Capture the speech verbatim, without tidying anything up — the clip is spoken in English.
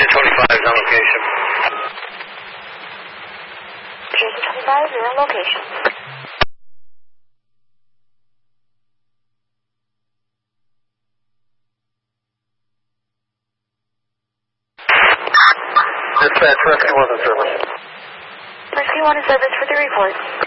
Agent twenty-five is on location. Agent twenty-five, you're on location. Dispatch, Rescue one in service. Rescue one in service for the report.